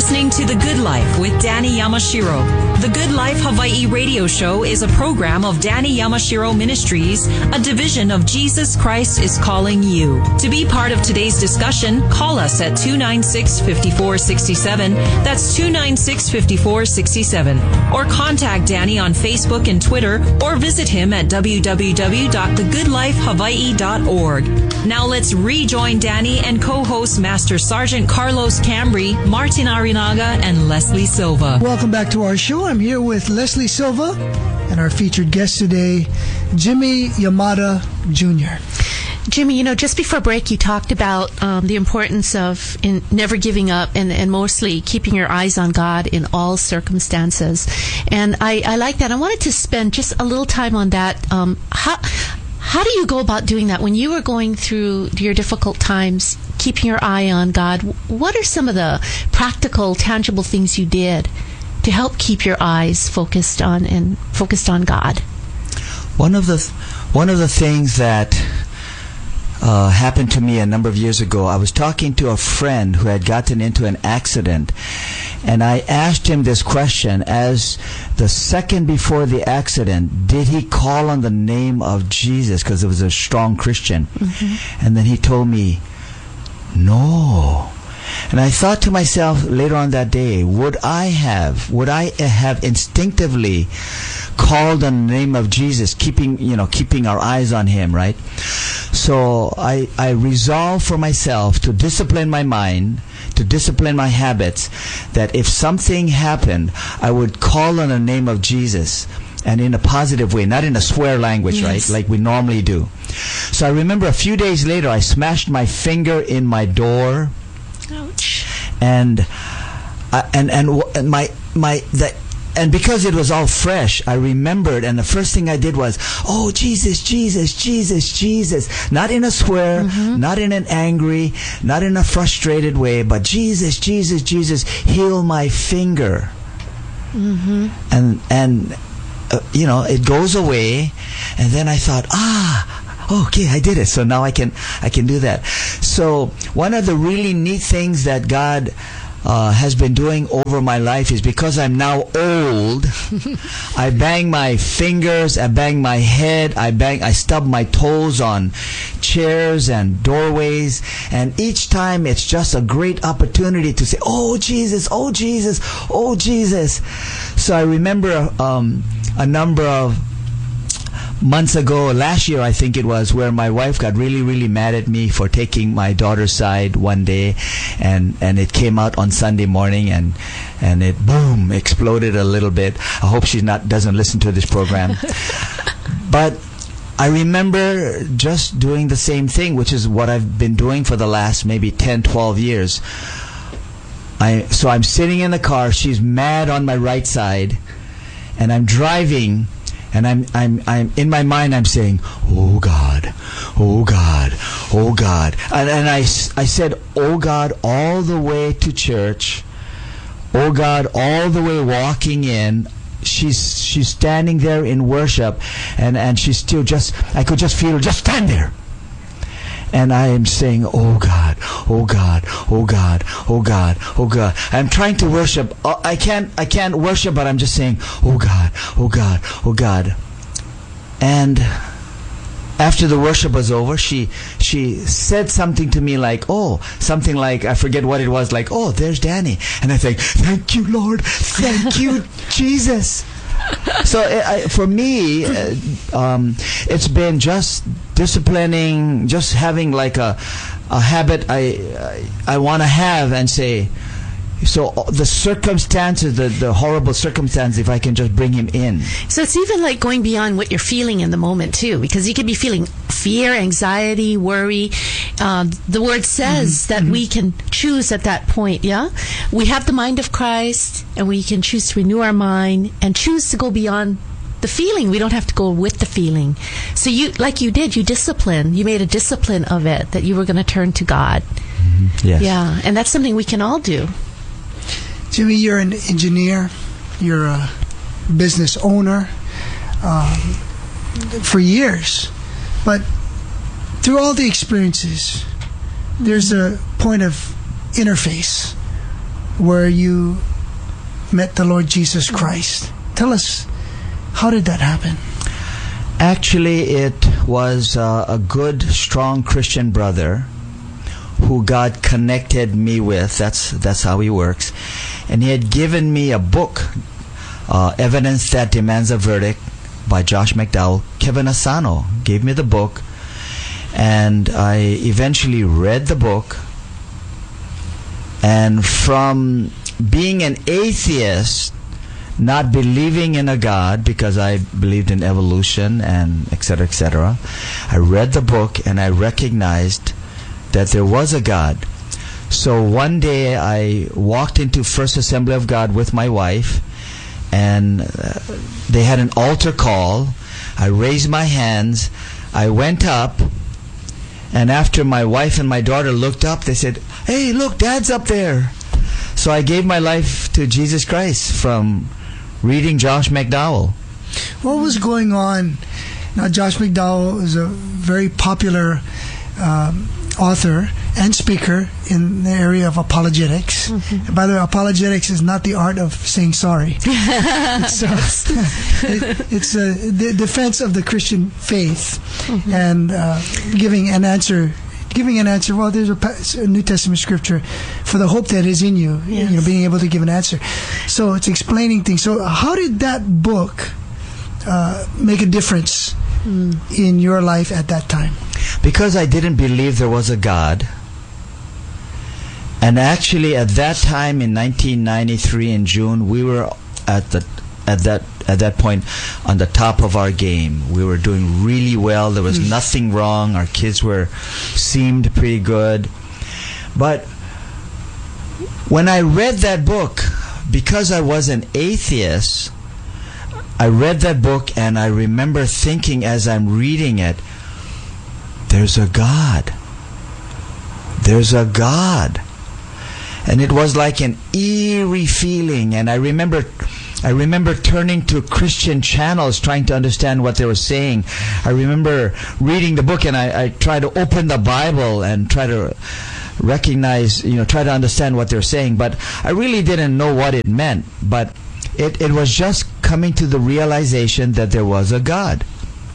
listening to The Good Life with Danny Yamashiro. The Good Life Hawaii radio show is a program of Danny Yamashiro Ministries, a division of Jesus Christ is Calling You. To be part of today's discussion, call us at 296-5467. That's 296-5467. Or contact Danny on Facebook and Twitter, or visit him at www.thegoodlifehawaii.org. Now let's rejoin Danny and co-host Master Sergeant Carlos Cambry, Martin Arinaga, and Leslie Silva. Welcome back to our show. I'm here with Leslie Silva and our featured guest today, Jimmy Yamada Jr. Jimmy, just before break, you talked about the importance of never giving up and mostly keeping your eyes on God in all circumstances. And I like that. I wanted to spend just a little time on that. How do you go about doing that when you were going through your difficult times, keeping your eye on God? What are some of the practical, tangible things you did to help keep your eyes focused on God? One of the things that happened to me a number of years ago, I was talking to a friend who had gotten into an accident, and I asked him this question: as the second before the accident, did he call on the name of Jesus? Because it was a strong Christian. Mm-hmm. And then he told me, no. And I thought to myself later on that day, would I have instinctively called on the name of Jesus, keeping our eyes on him, right? So I resolved for myself to discipline my mind, to discipline my habits, that if something happened, I would call on the name of Jesus, and in a positive way, not in a swear language, yes, right, like we normally do. So I remember a few days later, I smashed my finger in my door. Ouch. And because it was all fresh, I remembered, and the first thing I did was, oh, Jesus, Jesus, Jesus, Jesus. Not in a swear, mm-hmm, not in an angry, not in a frustrated way, but Jesus, Jesus, Jesus, heal my finger. Mm-hmm. And it goes away, and then I thought, okay, I did it. So now I can do that. So one of the really neat things that God has been doing over my life is, because I'm now old, I bang my fingers, I bang my head, I stub my toes on chairs and doorways, and each time it's just a great opportunity to say, oh Jesus, oh Jesus, oh Jesus. So I remember a number of months ago, last year I think it was, where my wife got really, really mad at me for taking my daughter's side one day, and it came out on Sunday morning, and it boom exploded a little bit. I hope she doesn't listen to this program. But I remember just doing the same thing, which is what I've been doing for the last maybe 10, 12 years. So I'm sitting in the car, she's mad on my right side, and I'm driving. And I'm in my mind, I'm saying, oh God, oh God, oh God. And I said, oh God, all the way to church. Oh God, all the way walking in. She's standing there in worship, and she's still I could just feel her, just stand there. And I am saying, oh God, oh God, oh God, oh God, oh God. I'm trying to worship. I can't worship, but I'm just saying, oh God, oh God, oh God. And after the worship was over, she said something to me like, something like, I forget what it was, like, oh, there's Danny. And I think, thank you, Lord. Thank you, Jesus. So for me, it's been just disciplining, just having like a habit I want to have, and say, so the circumstances, the horrible circumstances, if I can just bring him in. So it's even like going beyond what you're feeling in the moment too, because you could be feeling fear, anxiety, worry. The word says that we can choose at that point, yeah? We have the mind of Christ, and we can choose to renew our mind and choose to go beyond the feeling. We don't have to go with the feeling. So you discipline. You made a discipline of it, that you were going to turn to God. Mm-hmm. Yes. Yeah, and that's something we can all do. Jimmy, you're an engineer. You're a business owner for years. But through all the experiences, there's a point of interface where you met the Lord Jesus Christ. Tell us, how did that happen? Actually, it was a good, strong Christian brother who God connected me with. That's how he works. And he had given me a book, Evidence That Demands a Verdict, by Josh McDowell. Kevin Asano gave me the book, and I eventually read the book. And from being an atheist, not believing in a God, because I believed in evolution and etc., I read the book and I recognized that there was a God. So one day I walked into First Assembly of God with my wife, and they had an altar call. I raised my hands. I went up, and after my wife and my daughter looked up, they said, "Hey, look, Dad's up there." So I gave my life to Jesus Christ from reading Josh McDowell. What was going on? Now, Josh McDowell is a very popular author and speaker in the area of apologetics. Mm-hmm. And by the way, apologetics is not the art of saying sorry. It's the defense of the Christian faith, mm-hmm. and giving an answer. Well, there's a New Testament scripture for the hope that is in you. Yes. You know, being able to give an answer. So it's explaining things. So how did that book make a difference in your life at that time? Because I didn't believe there was a God. And actually, at that time in 1993 in June, we were at that point on the top of our game. We were doing really well. There was nothing wrong. Our kids seemed pretty good. But when I read that book, because I was an atheist, I read that book and I remember thinking as I'm reading it, there's a God. There's a God. And it was like an eerie feeling. And I remember turning to Christian channels trying to understand what they were saying. I remember reading the book, and I tried to open the Bible and try to recognize, try to understand what they're saying. But I really didn't know what it meant. But it was just coming to the realization that there was a God.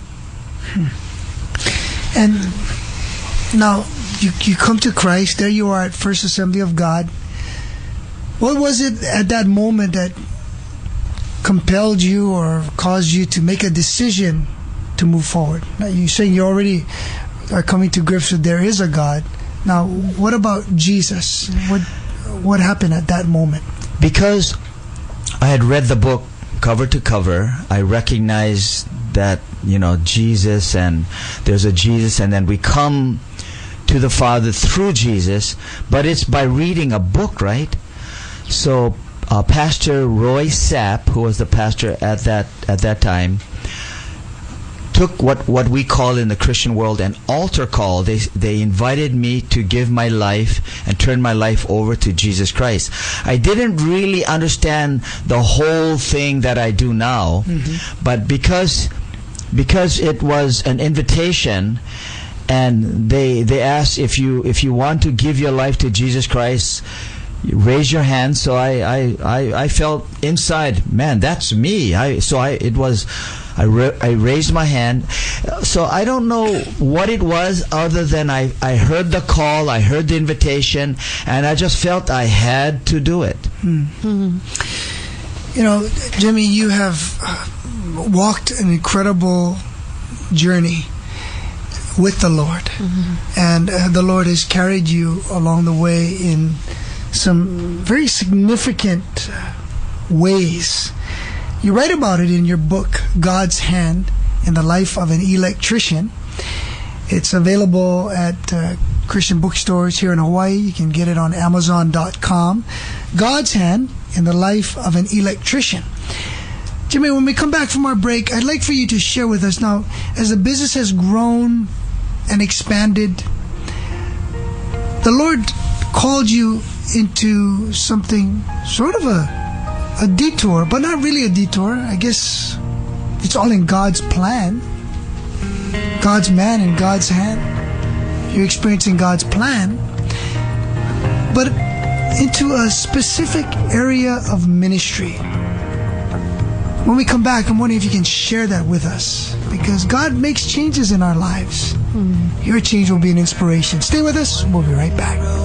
And now you come to Christ. There you are at First Assembly of God. What was it at that moment that compelled you or caused you to make a decision to move forward? Now, you're saying you already are coming to grips with there is a God. Now, what about Jesus? What happened at that moment? Because I had read the book cover to cover, I recognized that, Jesus, and there's a Jesus, and then we come to the Father through Jesus, but it's by reading a book, right? So Pastor Roy Sapp, who was the pastor at that time, took what we call in the Christian world an altar call. They invited me to give my life and turn my life over to Jesus Christ. I didn't really understand the whole thing that I do now, but because it was an invitation, and they asked if you want to give your life to Jesus Christ, raise your hand. So I felt inside, man, that's me. I raised my hand. So I don't know what it was other than I heard the call, I heard the invitation, and I just felt I had to do it. Mm-hmm. Jimmy, you have walked an incredible journey with the Lord. Mm-hmm. And the Lord has carried you along the way in some very significant ways. You write about it in your book, God's Hand in the Life of an Electrician. It's available at Christian bookstores here in Hawaii. You can get it on Amazon.com. God's Hand in the Life of an Electrician. Jimmy, when we come back from our break, I'd like for you to share with us now, as the business has grown and expanded, the Lord called you into something sort of a detour, but not really a detour. I guess it's all in God's plan, God's man in God's hand. You're experiencing God's plan. But into a specific area of ministry. When we come back, I'm wondering if you can share that with us, because God makes changes in our lives. Your change will be an inspiration. Stay with us. We'll be right back.